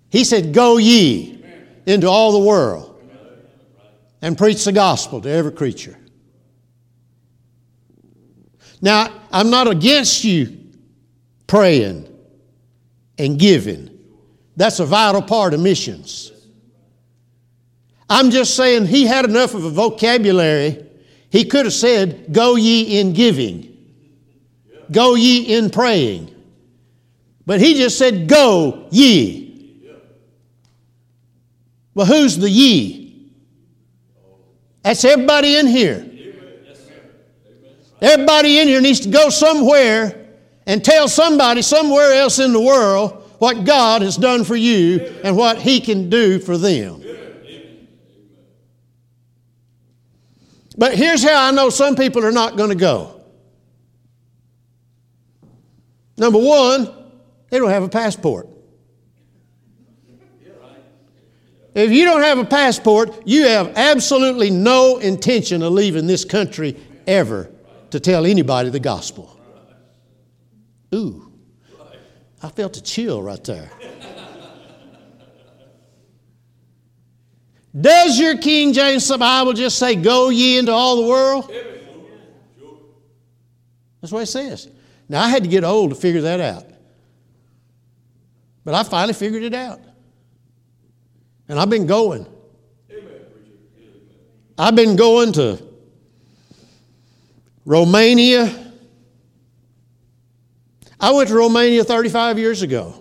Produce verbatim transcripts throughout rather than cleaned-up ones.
He said, go ye into all the world and preach the gospel to every creature. Now, I'm not against you praying and giving. That's a vital part of missions. I'm just saying he had enough of a vocabulary. He could have said, go ye in giving. Go ye in praying. But he just said, go ye. Well, who's the ye? That's everybody in here. Everybody in here needs to go somewhere and tell somebody somewhere else in the world what God has done for you and what He can do for them. But here's how I know some people are not going to go. Number one, they don't have a passport. If you don't have a passport, you have absolutely no intention of leaving this country ever to tell anybody the gospel. Ooh, I felt a chill right there. Does your King James Bible just say, go ye into all the world? That's what it says. Now, I had to get old to figure that out. But I finally figured it out. And I've been going. I've been going to Romania. I went to Romania thirty-five years ago.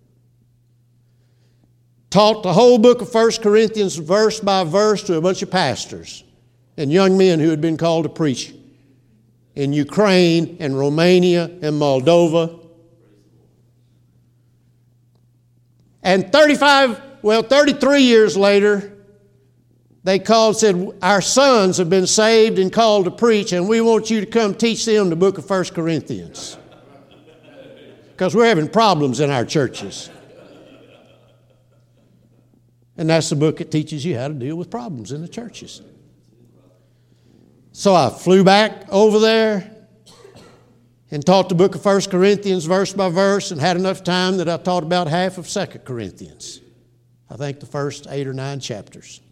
Taught the whole book of First Corinthians verse by verse to a bunch of pastors and young men who had been called to preach in Ukraine and Romania and Moldova. And thirty-five, well, thirty-three years later, they called and said, our sons have been saved and called to preach, and we want you to come teach them the book of First Corinthians. Because we're having problems in our churches. And that's the book that teaches you how to deal with problems in the churches. So I flew back over there and taught the book of First Corinthians verse by verse, and had enough time that I taught about half of Second Corinthians. I think the first eight or nine chapters.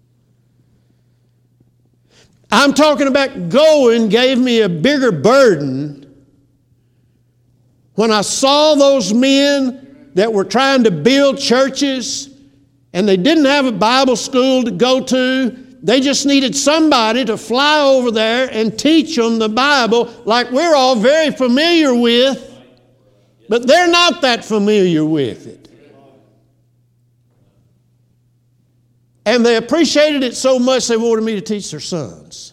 I'm talking about going gave me a bigger burden when I saw those men that were trying to build churches and they didn't have a Bible school to go to. They just needed somebody to fly over there and teach them the Bible like we're all very familiar with, but they're not that familiar with it. And they appreciated it so much they wanted me to teach their sons.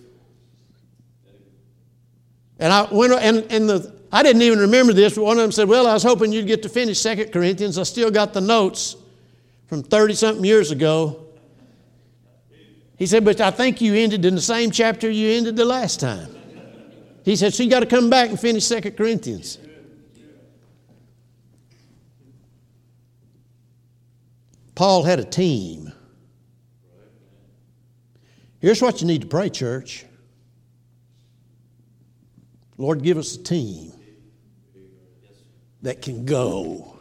And I went and, and the I didn't even remember this, but one of them said, well, I was hoping you'd get to finish Second Corinthians. I still got the notes from thirty-something years ago. He said, but I think you ended in the same chapter you ended the last time. He said, so you got to come back and finish Second Corinthians. Paul had a team. Here's what you need to pray, church. Lord, give us a team that can go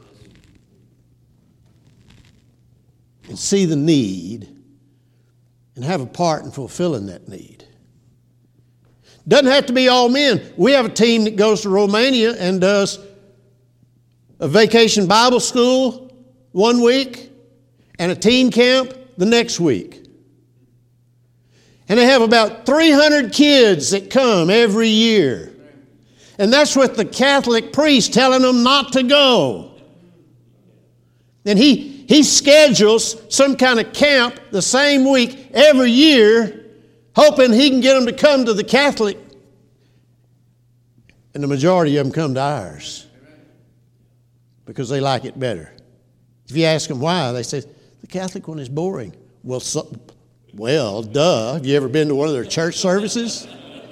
and see the need and have a part in fulfilling that need. Doesn't have to be all men. We have a team that goes to Romania and does a vacation Bible school one week and a teen camp the next week. And they have about three hundred kids that come every year. And that's with the Catholic priest telling them not to go. And he, he schedules some kind of camp the same week every year, hoping he can get them to come to the Catholic. And the majority of them come to ours because they like it better. If you ask them why, they say, the Catholic one is boring. Well, so, well, duh. Have you ever been to one of their church services?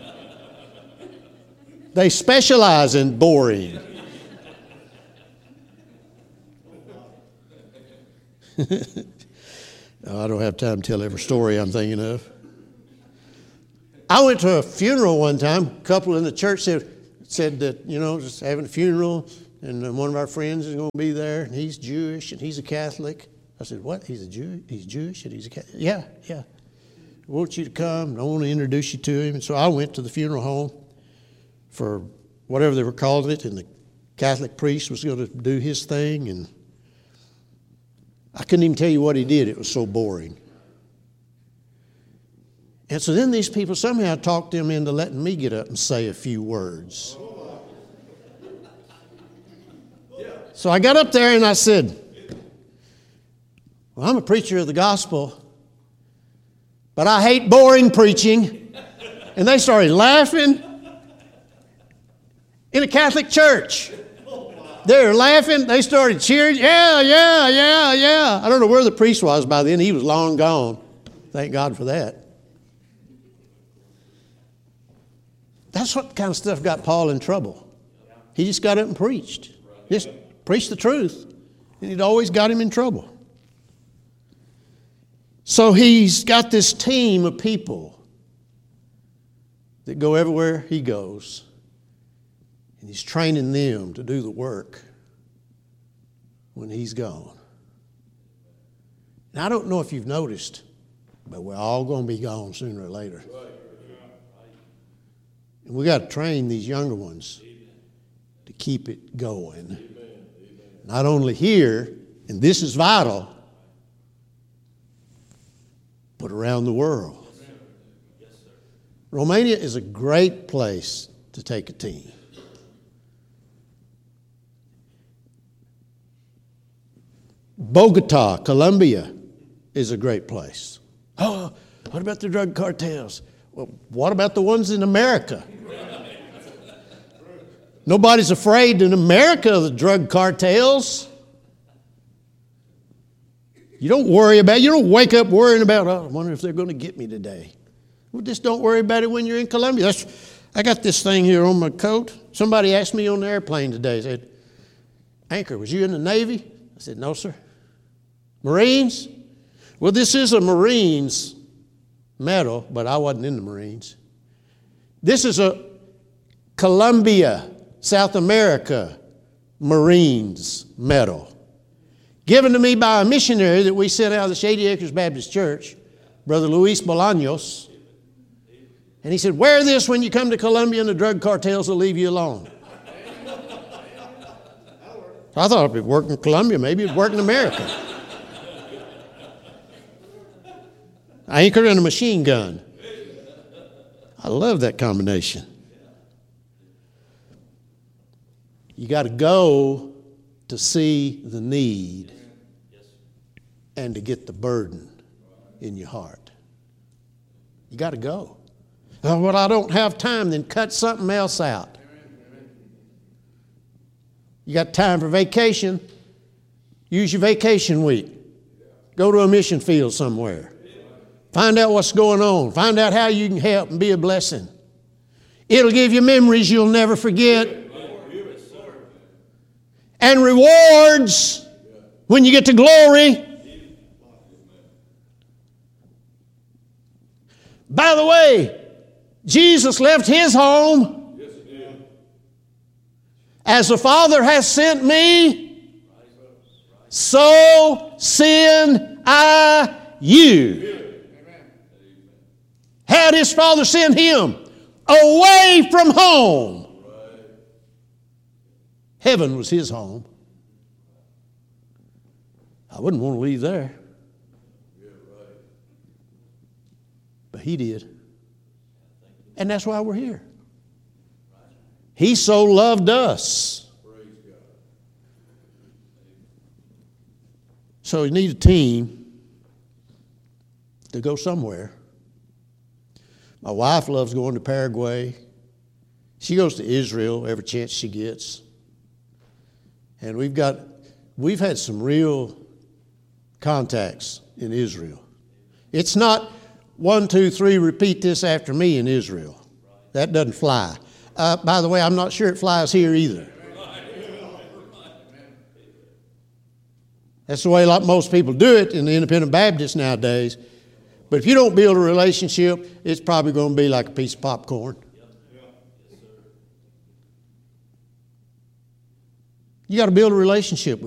They specialize in boring. No, I don't have time to tell every story I'm thinking of. I went to a funeral one time. A couple in the church said, said that, you know, just having a funeral, and uh, one of our friends is going to be there, and he's Jewish, and he's a Catholic. I said, what? He's a Jew? He's Jewish, and he's a Catholic? Yeah, yeah. I want you to come, and I want to introduce you to him. And so I went to the funeral home for whatever they were calling it, and the Catholic priest was going to do his thing, and I couldn't even tell you what he did. It was so boring. And so then these people somehow talked them into letting me get up and say a few words. So I got up there and I said, well, I'm a preacher of the gospel, but I hate boring preaching. And they started laughing in a Catholic church. They were laughing. They started cheering. Yeah, yeah, yeah, yeah. I don't know where the priest was by then. He was long gone. Thank God for that. That's what kind of stuff got Paul in trouble. He just got up and preached. Just preached the truth. And it always got him in trouble. So he's got this team of people that go everywhere he goes. And he's training them to do the work when he's gone. And I don't know if you've noticed, but we're all going to be gone sooner or later. And we got to train these younger ones to keep it going. Not only here, and this is vital, but around the world. Romania is a great place to take a team. Bogota, Colombia is a great place. Oh, what about the drug cartels? Well, what about the ones in America? Nobody's afraid in America of the drug cartels. You don't worry about it. You don't wake up worrying about, oh, I wonder if they're going to get me today. Well, just don't worry about it when you're in Colombia. That's, I got this thing here on my coat. Somebody asked me on the airplane today, said, Anchor, was you in the Navy? I said, no, sir. Marines? Well, this is a Marines medal, but I wasn't in the Marines. This is a Colombia, South America Marines medal, given to me by a missionary that we sent out of the Shady Acres Baptist Church, Brother Luis Bolaños. And he said, wear this when you come to Colombia and the drug cartels will leave you alone. So I thought if it worked in Colombia, maybe it'd work in America. Anchor and a machine gun. I love that combination. You got to go to see the need and to get the burden in your heart. You got to go. Oh, well, I don't have time, then cut something else out. You got time for vacation, use your vacation week. Go to a mission field somewhere. Find out what's going on. Find out how you can help and be a blessing. It'll give you memories you'll never forget. And rewards when you get to glory. By the way, Jesus left his home. As the Father has sent me, so send I you. How'd his Father send him? Away from home. Heaven was his home. I wouldn't want to leave there. But he did. And that's why we're here. He so loved us. So you need a team to go somewhere. My wife loves going to Paraguay. She goes to Israel every chance she gets. And we've got, we've had some real contacts in Israel. It's not one, two, three, repeat this after me in Israel. That doesn't fly. Uh, by the way, I'm not sure it flies here either. That's the way like most people do it in the Independent Baptists nowadays. But if you don't build a relationship, it's probably going to be like a piece of popcorn. You got to build a relationship with